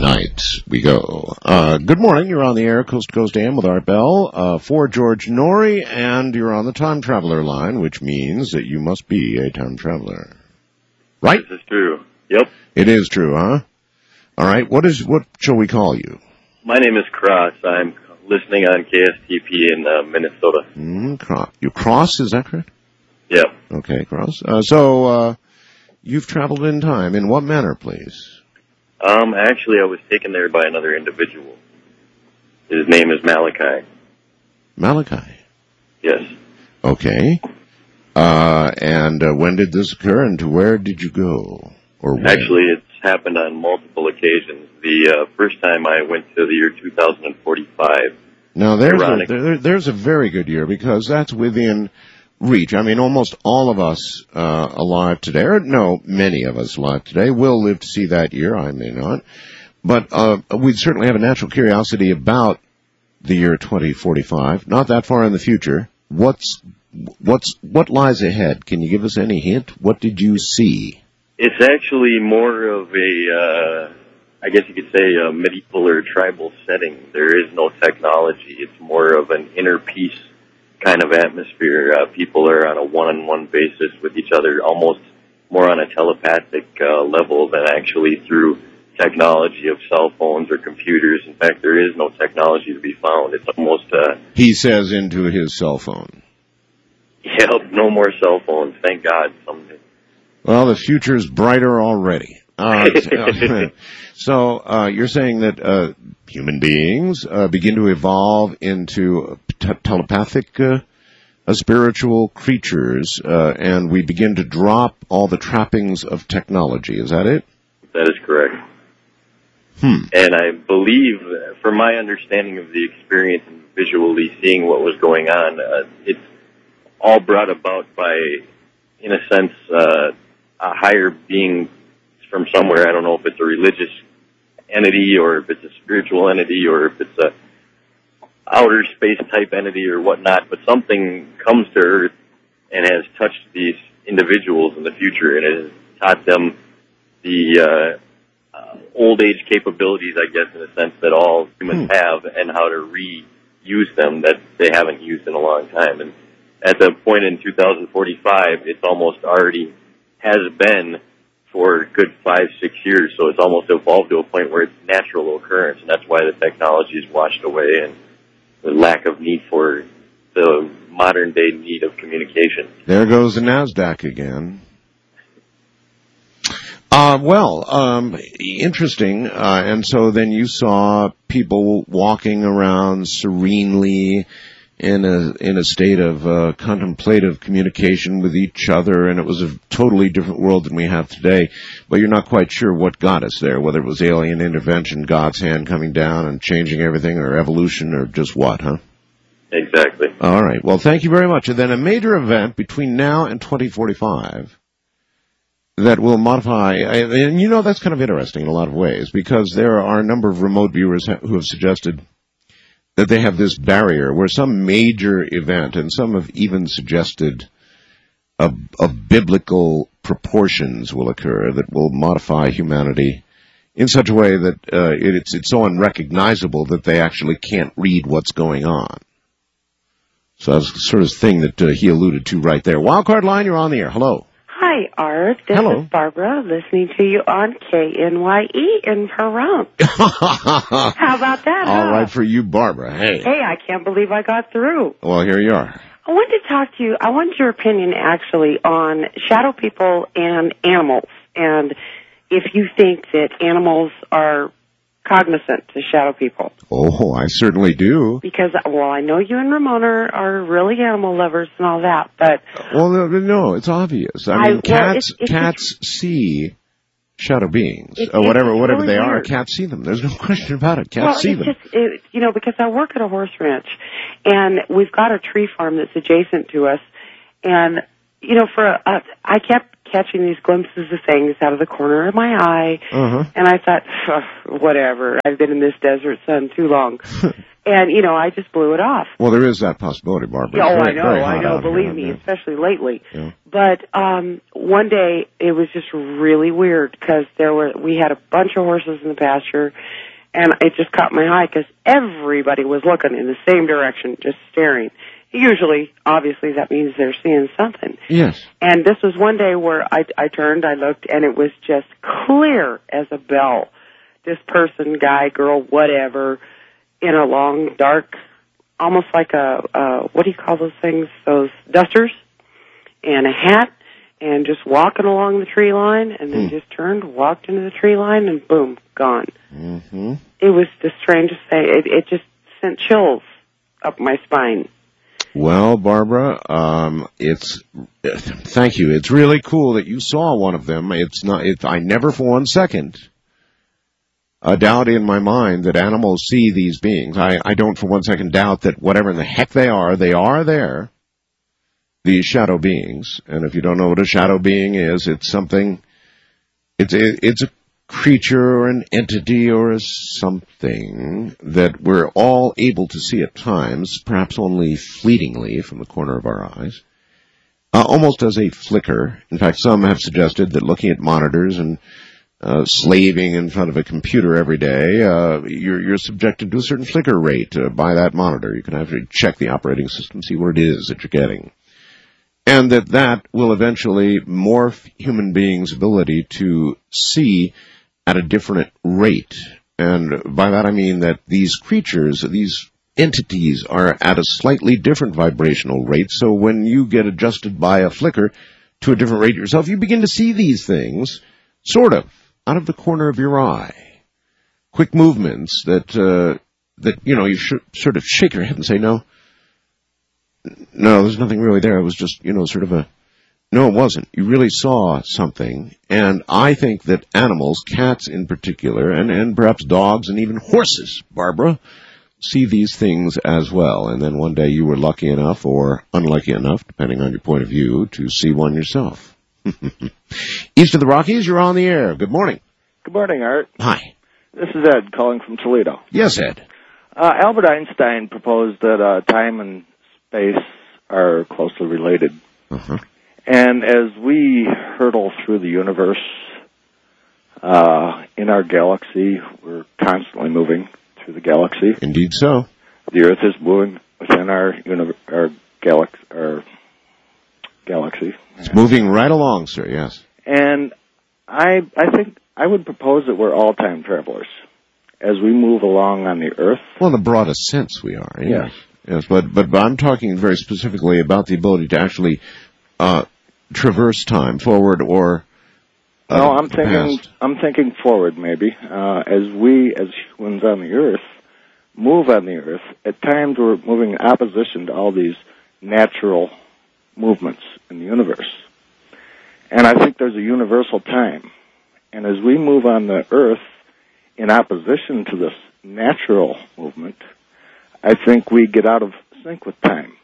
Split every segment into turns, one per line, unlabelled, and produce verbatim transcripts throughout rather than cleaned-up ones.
Tonight we go. Uh, good morning. You're on the air, Coast to Coast A M with Art Bell, uh, for George Norrie, and you're on the time traveler line, which means that you must be a time traveler. Right?
This is true. Yep.
It is true, huh? All right. What is, what shall we call you?
My name is Cross. I'm listening on K S T P in uh, Minnesota.
Mm, Cross. You Cross, is that correct?
Yep.
Okay, Cross. Uh, so, uh, you've traveled in time. In what manner, please?
Um, actually, I was taken there by another individual. His name is Malachi.
Malachi?
Yes.
Okay. Uh, and uh, when did this occur, and to where did you go? Or when?
Actually, it's happened on multiple occasions. The uh, first time I went to the year two thousand forty-five.
Now, there's a, there, there's a very good year, because that's within reach. I mean, almost all of us uh, alive today, or no, many of us alive today, will live to see that year. I may not. But uh, we certainly have a natural curiosity about the year twenty forty-five, not that far in the future. What's what's what lies ahead? Can you give us any hint? What did you see?
It's actually more of a, uh, I guess you could say, a medieval or tribal setting. There is no technology. It's more of an inner peace kind of atmosphere. Uh, people are on a one-on-one basis with each other, almost more on a telepathic uh, level than actually through technology of cell phones or computers. In fact, there is no technology to be found. It's almost uh
He says into his cell phone.
Yep, no more cell phones. Thank God. Someday.
Well, the future's brighter already. Uh, so uh, you're saying that uh, human beings uh, begin to evolve into t- telepathic, uh, uh, spiritual creatures, uh, and we begin to drop all the trappings of technology. Is that it?
That is correct.
Hmm.
And I believe, from my understanding of the experience and visually seeing what was going on, uh, it's all brought about by, in a sense, uh, a higher being from somewhere. I don't know if it's a religious entity or if it's a spiritual entity or if it's a outer space type entity or whatnot, but something comes to Earth and has touched these individuals in the future and has taught them the uh, uh, old age capabilities, I guess, in a sense that all humans
hmm.
have, and how to reuse them that they haven't used in a long time. And at the point in two thousand forty-five, it's almost already has been for a good five, six years, so it's almost evolved to a point where it's natural occurrence, and that's why the technology is washed away and the lack of need for the modern-day need of communication.
There goes the NASDAQ again. Uh, well, um, interesting, uh, and so then you saw people walking around serenely in a in a state of uh, contemplative communication with each other, and it was a totally different world than we have today. But you're not quite sure what got us there, whether it was alien intervention, God's hand coming down and changing everything, or evolution, or just what, huh?
Exactly.
All right. Well, thank you very much. And then a major event between now and twenty forty-five that will modify, and you know that's kind of interesting in a lot of ways, because there are a number of remote viewers who have suggested that they have this barrier where some major event, and some have even suggested of, of biblical proportions will occur that will modify humanity in such a way that uh, it, it's, it's so unrecognizable that they actually can't read what's going on. So that's the sort of thing that uh, he alluded to right there. Wildcard line, you're on the air. Hello.
Hi, Art. This
Hello.
is Barbara, listening to you on K N Y E in Pahrump. How about that?
All
huh?
right for you, Barbara. Hey.
Hey, I can't believe I got through.
Well, here you are.
I wanted to talk to you. I wanted your opinion, actually, on shadow people and animals, and if you think that animals are cognizant to shadow people.
Oh, I certainly do.
Because, well, I know you and Ramona are really animal lovers and all that, but...
Well, no, no it's obvious. I mean,
I, well,
cats
it's, it's
cats
just,
see shadow beings.
It,
or whatever whatever
really
they
weird.
are, cats see them. There's no question about it. Cats
well,
see
it's
them.
Just, it, you know, because I work at a horse ranch, and we've got a tree farm that's adjacent to us, and, you know, for a, a, I kept catching these glimpses of things out of the corner of my eye,
uh-huh.
and I thought, whatever, I've been in this desert sun too long. And, you know, I just blew it off.
Well, there is that possibility, Barbara.
Yeah, oh,
very,
I know, I know.
here,
Believe me,
yeah.
especially lately.
Yeah.
But um one day it was just really weird because there were we had a bunch of horses in the pasture, and it just caught my eye because everybody was looking in the same direction, just staring. Usually, obviously, that means they're seeing something.
Yes.
And this was one day where I, I turned, I looked, and it was just clear as a bell. This person, guy, girl, whatever, in a long, dark, almost like a, uh, what do you call those things? Those dusters and a hat, and just walking along the tree line, and then mm. just turned, walked into the tree line, and boom, gone.
Mm-hmm.
It was the strangest thing. It, it just sent chills up my spine.
Well, Barbara, um, it's, thank you. It's really cool that you saw one of them. It's not, it, I never for one second a doubt in my mind that animals see these beings. I, I don't for one second doubt that whatever in the heck they are, they are there, these shadow beings. And if you don't know what a shadow being is, it's something, it's a, it's a creature or an entity or a something that we're all able to see at times, perhaps only fleetingly from the corner of our eyes, uh, almost as a flicker. In fact, some have suggested that looking at monitors and uh, slaving in front of a computer every day, uh, you're, you're subjected to a certain flicker rate uh, by that monitor. You can actually check the operating system, see what it is that you're getting. And that that will eventually morph human beings' ability to see at a different rate. And by that I mean that these creatures, these entities, are at a slightly different vibrational rate. So when you get adjusted by a flicker to a different rate yourself, you begin to see these things, sort of, out of the corner of your eye. Quick movements that, uh, that, you know, you should sort of shake your head and say, no, no, there's nothing really there. It was just, you know, sort of a, no, it wasn't. You really saw something. And I think that animals, cats in particular, and, and perhaps dogs and even horses, Barbara, see these things as well. And then one day you were lucky enough or unlucky enough, depending on your point of view, to see one yourself. East of the Rockies, you're on the air. Good morning.
Good morning, Art.
Hi.
This is Ed calling from Toledo.
Yes, Ed.
Uh, Albert Einstein proposed that uh, time and space are closely related.
Uh-huh.
And as we hurtle through the universe, uh, in our galaxy, we're constantly moving through the galaxy.
Indeed so.
The Earth is moving within our uni- our, galax- our galaxy.
It's moving right along, sir, yes.
And I I think I would propose that we're all time travelers as we move along on the Earth.
Well, in the broadest sense we are. Yes.
Yes.
Yes, but, but, but I'm talking very specifically about the ability to actually uh, traverse time, forward or uh,
no, I'm thinking
past.
I'm thinking forward maybe. Uh, as we, as humans on the Earth, move on the Earth, at times we're moving in opposition to all these natural movements in the universe. And I think there's a universal time. And as we move on the Earth in opposition to this natural movement, I think we get out of sync with time.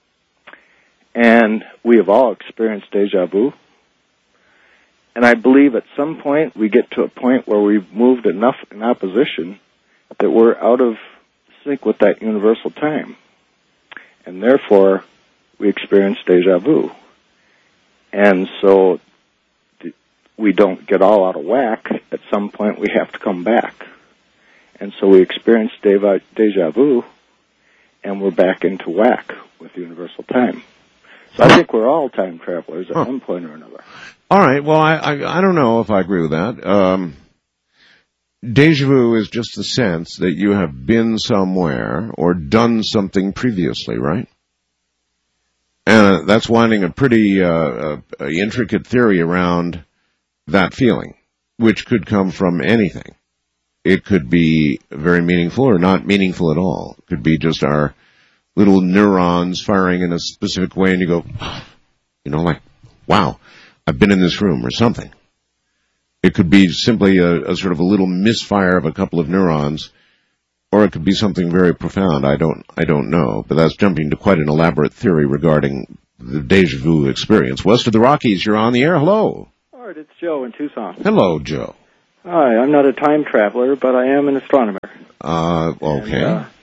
And we have all experienced deja vu. And I believe at some point we get to a point where we've moved enough in opposition that we're out of sync with that universal time. And therefore, we experience deja vu. And so th- we don't get all out of whack. At some point we have to come back. And so we experience de- deja vu, and we're back into whack with universal time. So I think we're all time travelers at huh. one point or another.
All right. Well, I, I I don't know if I agree with that. Um, deja vu is just the sense that you have been somewhere or done something previously, right? And that's winding a pretty uh, uh, intricate theory around that feeling, which could come from anything. It could be very meaningful or not meaningful at all. It could be just our little neurons firing in a specific way, and you go, you know, like, wow, I've been in this room or something. It could be simply a, a sort of a little misfire of a couple of neurons, or it could be something very profound. I don't, I don't know, but that's jumping to quite an elaborate theory regarding the deja vu experience. West of the Rockies, you're on the air. Hello.
All right, it's Joe in Tucson.
Hello, Joe.
Hi, I'm not a time traveler, but I am an astronomer.
Uh, okay.
And, uh,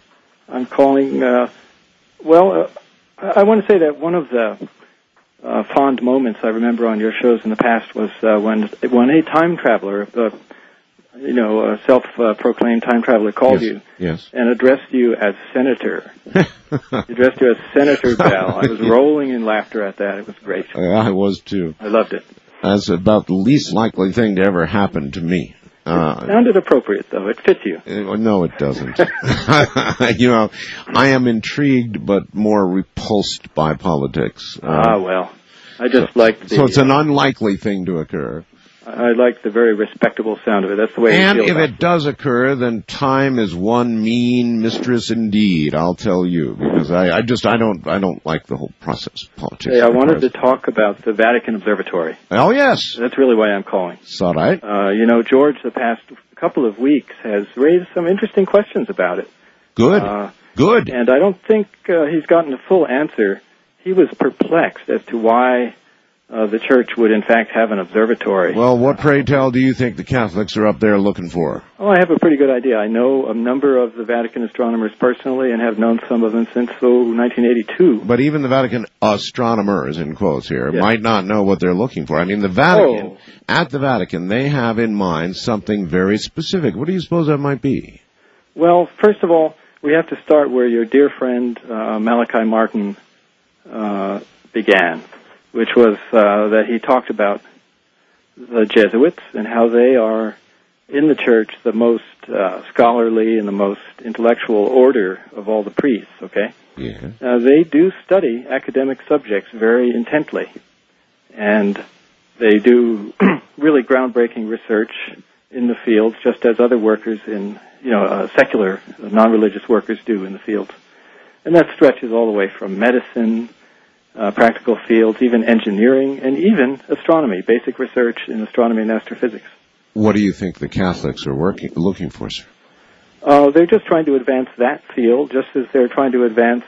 I'm calling, uh, well, uh, I, I want to say that one of the uh, fond moments I remember on your shows in the past was uh, when when a time traveler, uh, you know, a self-proclaimed time traveler called
yes.
you
yes.
and addressed you as Senator. He addressed you as Senator Bell. I was rolling in laughter at that. It was great.
I was, too.
I loved it.
That's about the least likely thing to ever happen to me. Uh,
it sounded appropriate, though. It fits you.
Uh, no, it doesn't. You know, I am intrigued but more repulsed by politics. Uh,
ah, well. I just
so,
like the...
So it's an unlikely thing to occur.
I like the very respectable sound of it. That's the way
And
you feel
if
about
it does occur, then time is one mean mistress indeed, I'll tell you. Because I, I just, I don't, I don't like the whole process of politics.
Hey, I wanted to talk about the Vatican Observatory.
Oh, yes.
That's really why I'm calling.
It's all right.
Uh, you know, George, the past couple of weeks, has raised some interesting questions about it.
Good.
Uh,
Good.
And I don't think uh, he's gotten a full answer. He was perplexed as to why uh, the Church would, in fact, have an observatory.
Well, what, pray tell, do you think the Catholics are up there looking for?
Oh, I have a pretty good idea. I know a number of the Vatican astronomers personally and have known some of them since, oh, nineteen eighty-two.
But even the Vatican astronomers, in quotes here,
yes.
might not know what they're looking for. I mean, the Vatican, oh. at the Vatican, they have in mind something very specific. What do you suppose that might be?
Well, first of all, we have to start where your dear friend uh, Malachi Martin uh, began, which was uh, that he talked about the Jesuits and how they are, in the Church, the most uh, scholarly and the most intellectual order of all the priests, okay?
Yeah.
Uh, they do study academic subjects very intently, and they do really groundbreaking research in the fields, just as other workers in, you know, uh, secular, uh, non-religious workers do in the fields. And that stretches all the way from medicine, Uh, practical fields, even engineering, and even astronomy, basic research in astronomy and astrophysics.
What do you think the Catholics are working, looking for, sir?
Uh, they're just trying to advance that field, just as they're trying to advance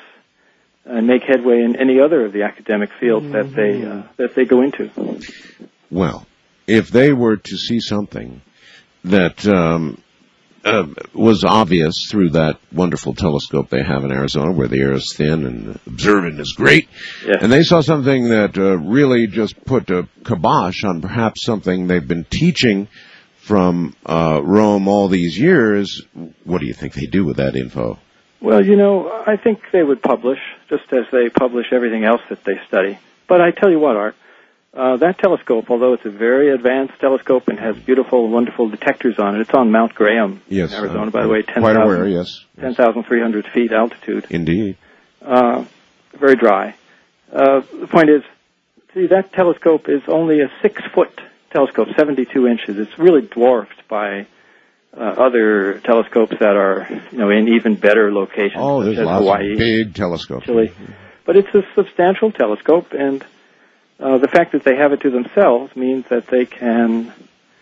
and make headway in any other of the academic fields mm-hmm. that they uh, that they go into.
Well, if they were to see something that um, uh, was obvious through that wonderful telescope they have in Arizona, where the air is thin and observing is great,
yes.
and they saw something that uh, really just put a kibosh on perhaps something they've been teaching from uh, Rome all these years, what do you think they do with that info?
Well, you know, I think they would publish, just as they publish everything else that they study. But I tell you what, Art, uh, that telescope, although it's a very advanced telescope and has beautiful, wonderful detectors on it, it's on Mount Graham
yes,
in Arizona,
uh,
by the way, ten thousand
yes,
ten thousand three hundred feet altitude.
Indeed.
Uh, very dry. Uh, the point is, see, that telescope is only a six-foot telescope, seventy-two inches. It's really dwarfed by uh, other telescopes that are, you know, in even better locations.
Oh, there's
such as
lots
Hawaii,
of big telescopes.
Chile. But it's a substantial telescope, and uh, the fact that they have it to themselves means that they can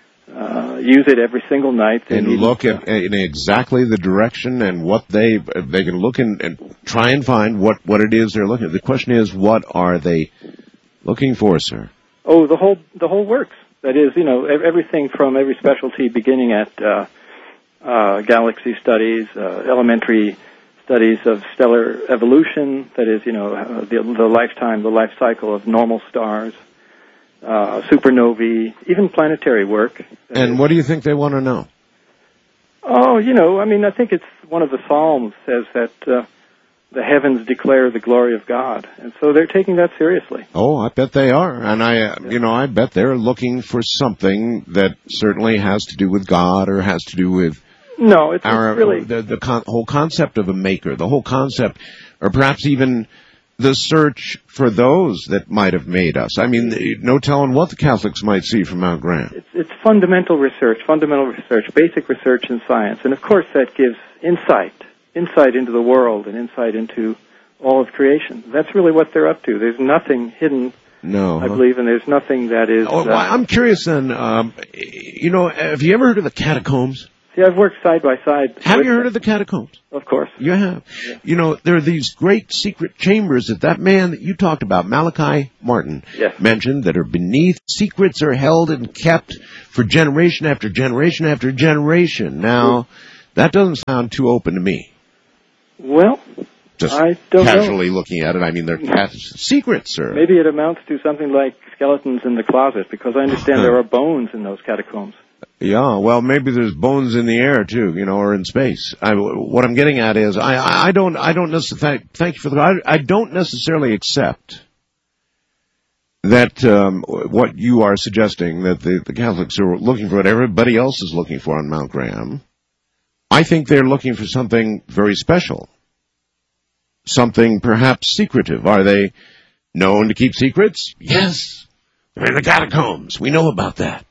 uh, use it every single night. They
and look at in exactly the direction and what they they can look in and try and find what, what it is they're looking at. The question is, what are they looking for, sir?
Oh, the whole the whole works. That is, you know, everything from every specialty beginning at uh, uh, galaxy studies, uh, elementary studies of stellar evolution, that is, you know, uh, the, the lifetime, the life cycle of normal stars, uh, supernovae, even planetary work.
And what do you think they want to know?
Oh, you know, I mean, I think it's one of the Psalms says that uh, the heavens declare the glory of God. And so they're taking that seriously.
Oh, I bet they are. And I, uh, you know, I bet they're looking for something that certainly has to do with God or has to do with
no, it's,
our,
it's really
the, the con- whole concept of a maker, the whole concept, or perhaps even the search for those that might have made us. I mean, no telling what the Catholics might see from Mount Graham.
It's, it's fundamental research, fundamental research, basic research in science. And of course that gives insight. insight into the world and insight into all of creation. That's really what they're up to. There's nothing hidden,
no,
I
huh?
believe, and there's nothing that is...
Oh, well,
uh,
I'm curious then, um, you know, have you ever heard of the catacombs?
See, I've worked side by side.
Have you heard
them.
of the catacombs?
Of course.
You have.
Yeah.
You know, there are these great secret chambers that that man that you talked about, Malachi Martin,
yes.
mentioned, that are beneath. Secrets are held and kept for generation after generation after generation. Now, that doesn't sound too open to me.
Well,
Just
I don't
casually
know.
looking at it, I mean, they're cat- secrets, sir.
Maybe it amounts to something like skeletons in the closet, because I understand there are bones in those catacombs.
Yeah, well, maybe there's bones in the air too, you know, or in space. I, what I'm getting at is, I, I don't, I don't necessarily. Thank you for the. I, I don't necessarily accept that um, what you are suggesting, that the, the Catholics are looking for what everybody else is looking for on Mount Graham. I think they're looking for something very special, something perhaps secretive. Are they known to keep secrets? Yes, they're in the catacombs. We know about that.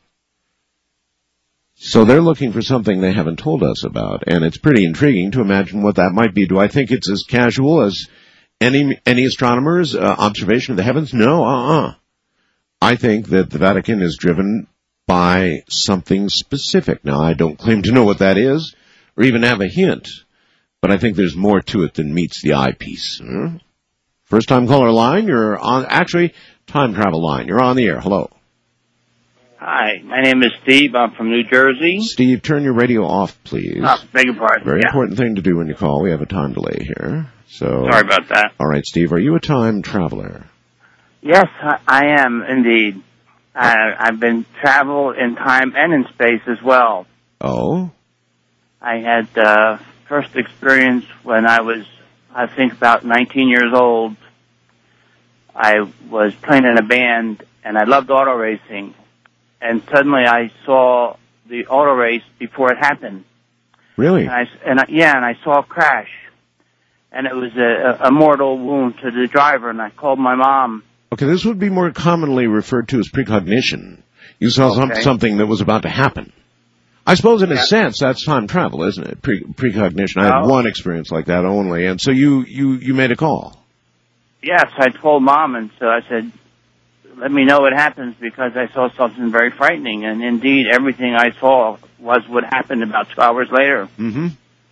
So they're looking for something they haven't told us about, and it's pretty intriguing to imagine what that might be. Do I think it's as casual as any any astronomer's uh, observation of the heavens? No, uh-uh. I think that the Vatican is driven by something specific. Now, I don't claim to know what that is, or even have a hint, but I think there's more to it than meets the eyepiece. Huh? First-time caller line, you're on, actually, time travel line. You're on the air. Hello.
Hi, my name is Steve. I'm from New Jersey.
Steve, turn your radio off, please.
Oh, beg your pardon.
Very
yeah.
important thing to do when you call. We have a time delay here. So,
Sorry about that.
All right, Steve, are you a time traveler?
Yes, I, I am indeed. I, I've been traveled in time and in space as well.
Oh?
I had uh, first experience when I was, I think, about nineteen years old. I was playing in a band, and I loved auto racing. And suddenly I saw the auto race before it happened.
Really?
And I, and I, yeah, and I saw a crash. And it was a, a mortal wound to the driver, and I called my mom.
Okay, this would be more commonly referred to as precognition. You saw some,
Okay.
something that was about to happen. I suppose in a
Yeah.
sense that's time travel, isn't it? Pre- precognition. I had
Oh.
one experience like that only, and so you, you, you made a call.
Yes, I told Mom, and so I said, let me know what happens, because I saw something very frightening. And indeed, everything I saw was what happened about two hours later.
Mm-hmm.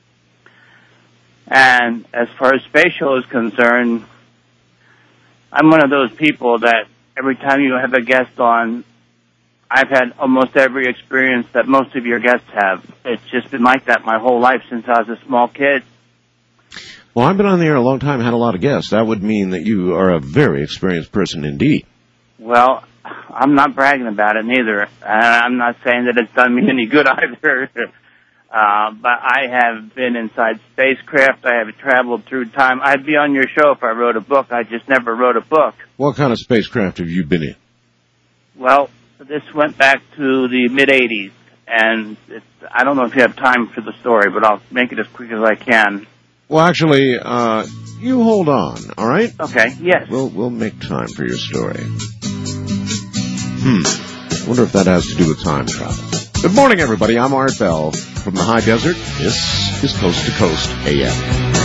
And as far as spatial is concerned, I'm one of those people that every time you have a guest on, I've had almost every experience that most of your guests have. It's just been like that my whole life since I was a small kid.
Well, I've been on the air a long time, had a lot of guests. That would mean that you are a very experienced person indeed.
Well, I'm not bragging about it neither. And I'm not saying that it's done me any good either. Uh, but I have been inside spacecraft. I have traveled through time. I'd be on your show if I wrote a book. I just never wrote a book.
What kind of spacecraft have you been in?
Well, this went back to the mid-eighties. And it's, I don't know if you have time for the story, but I'll make it as quick as I can.
Well, actually, uh, you hold on, all right?
Okay, yes.
We'll we'll make time for your story. Hmm. I wonder if that has to do with time travel. Good morning, everybody. I'm Art Bell from the High Desert. This is Coast to Coast A M.